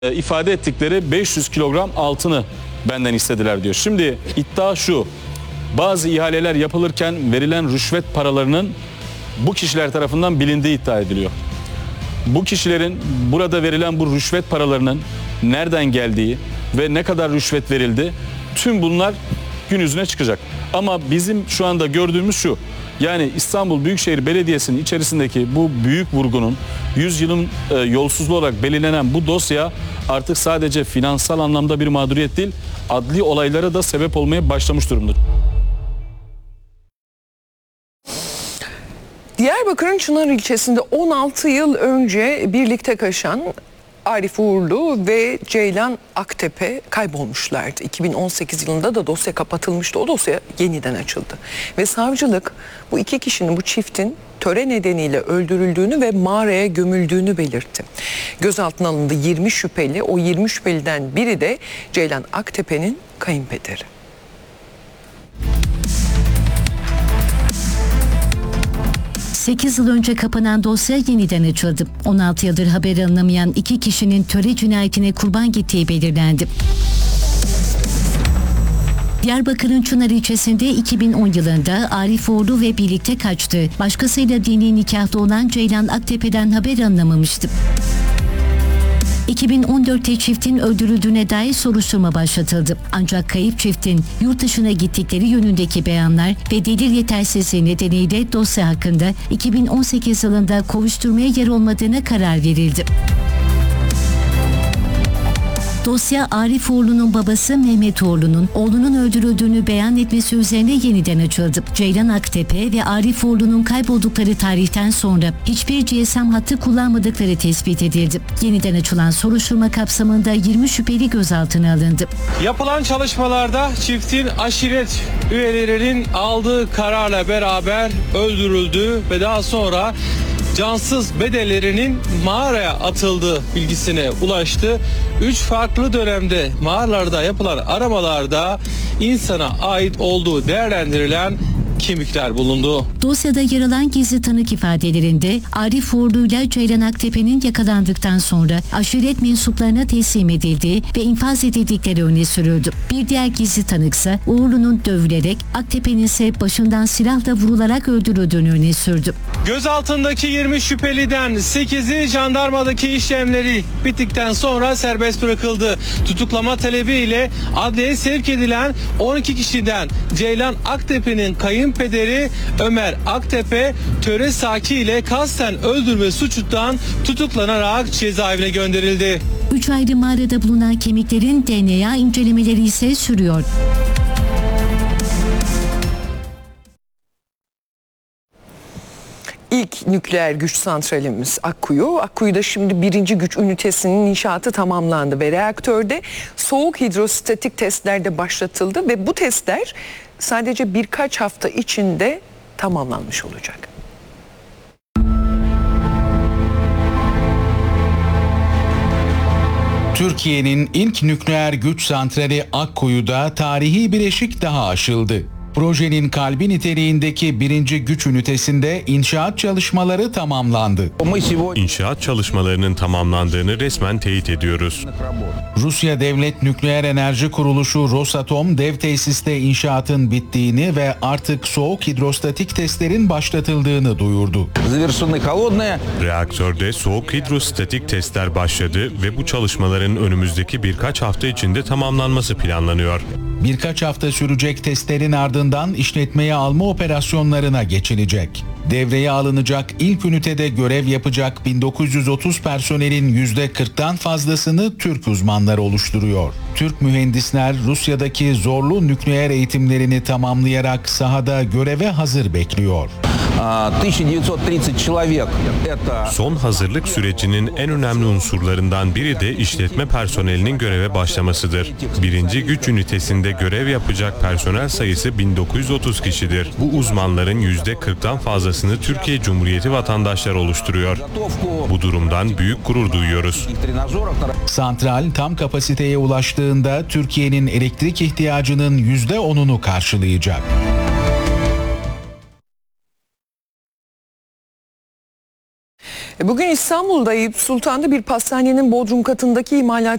ifade ettikleri 500 kilogram altını benden istediler diyor. Şimdi iddia şu: bazı ihaleler yapılırken verilen rüşvet paralarının bu kişiler tarafından bilindiği iddia ediliyor. Bu kişilerin burada verilen bu rüşvet paralarının nereden geldiği ve ne kadar rüşvet verildi, tüm bunlar gün yüzüne çıkacak. Ama bizim şu anda gördüğümüz şu: yani İstanbul Büyükşehir Belediyesi'nin içerisindeki bu büyük vurgunun 100 yılın yolsuzluğu olarak belirlenen bu dosya artık sadece finansal anlamda bir mağduriyet değil, adli olaylara da sebep olmaya başlamış durumdur. Diyarbakır'ın Çınar ilçesinde 16 yıl önce birlikte kaçan Arif Uğurlu ve Ceylan Aktepe kaybolmuşlardı. 2018 yılında da dosya kapatılmıştı. O dosya yeniden açıldı. Ve savcılık bu iki kişinin, bu çiftin töre nedeniyle öldürüldüğünü ve mağaraya gömüldüğünü belirtti. Gözaltına alındı 20 şüpheli. O 20 şüpheliden biri de Ceylan Aktepe'nin kayınpederi. ...8 yıl önce kapanan dosya yeniden açıldı. 16 yıldır haber alınamayan iki kişinin töre cinayetine kurban gittiği belirlendi. Diyarbakır'ın Çınar ilçesinde 2010 yılında Arif Uğurlu ve birlikte kaçtı. Başkasıyla dini nikahta olan Ceylan Aktepe'den haber alınamamıştı. 2014'te çiftin öldürüldüğüne dair soruşturma başlatıldı. Ancak kayıp çiftin yurt dışına gittikleri yönündeki beyanlar ve delil yetersizliği nedeniyle dosya hakkında 2018 yılında kovuşturmaya yer olmadığına karar verildi. Dosya Arif Uğurlu'nun babası Mehmet Uğurlu'nun oğlunun öldürüldüğünü beyan etmesi üzerine yeniden açıldı. Ceylan Aktepe ve Arif Uğurlu'nun kayboldukları tarihten sonra hiçbir GSM hattı kullanmadıkları tespit edildi. Yeniden açılan soruşturma kapsamında 20 şüpheli gözaltına alındı. Yapılan çalışmalarda çiftin aşiret üyelerinin aldığı kararla beraber öldürüldüğü ve daha sonra cansız bedenlerinin mağaraya atıldığı bilgisine ulaştı. 3 farklı dönemde mağaralarda yapılan aramalarda insana ait olduğu değerlendirilen kemikler bulundu. Dosyada yer alan gizli tanık ifadelerinde Arif Uğurlu ile Ceylan Aktepe'nin yakalandıktan sonra aşiret mensuplarına teslim edildiği ve infaz edildikleri öne sürüldü. Bir diğer gizli tanıksa Uğurlu'nun dövülerek, Aktepe'nin ise başından silahla vurularak öldürüldüğünü öne sürdü. Gözaltındaki 20 şüpheliden 8'i jandarmadaki işlemleri bittikten sonra serbest bırakıldı. Tutuklama talebiyle adliyeye sevk edilen 12 kişiden Ceylan Aktepe'nin kayınpederi Ömer Aktepe töre saki ile kasten öldürme suçundan tutuklanarak cezaevine gönderildi. 3 ayrı mağarada bulunan kemiklerin DNA incelemeleri ise sürüyor. İlk nükleer güç santralimiz Akkuyu. Akkuyu'da şimdi 1. güç ünitesinin inşaatı tamamlandı ve reaktörde soğuk hidrostatik testler de başlatıldı ve bu testler sadece birkaç hafta içinde tamamlanmış olacak. Türkiye'nin ilk nükleer güç santrali Akkuyu'da tarihi bir eşik daha aşıldı. Projenin kalbi niteliğindeki 1. güç ünitesinde inşaat çalışmaları tamamlandı. İnşaat çalışmalarının tamamlandığını resmen teyit ediyoruz. Rusya Devlet Nükleer Enerji Kuruluşu Rosatom dev tesiste inşaatın bittiğini ve artık soğuk hidrostatik testlerin başlatıldığını duyurdu. Reaktörde soğuk hidrostatik testler başladı ve bu çalışmaların önümüzdeki birkaç hafta içinde tamamlanması planlanıyor. Birkaç hafta sürecek testlerin ardından işletmeye alma operasyonlarına geçilecek. Devreye alınacak ilk ünitede görev yapacak 1930 personelin %40'tan fazlasını Türk uzmanları oluşturuyor. Türk mühendisler Rusya'daki zorlu nükleer eğitimlerini tamamlayarak sahada göreve hazır bekliyor. Son hazırlık sürecinin en önemli unsurlarından biri de işletme personelinin göreve başlamasıdır. 1. güç ünitesinde görev yapacak personel sayısı 1930 kişidir. Bu uzmanların %40'tan fazlasını Türkiye Cumhuriyeti vatandaşları oluşturuyor. Bu durumdan büyük gurur duyuyoruz. Santral tam kapasiteye ulaştığında Türkiye'nin elektrik ihtiyacının %10'unu karşılayacak. Bugün İstanbul'da Eyüp Sultan'da bir pastanenin bodrum katındaki imalat